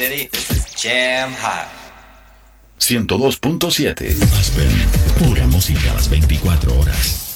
This is Jam Hot. 102.7 Aspen, pura música a las 24 horas.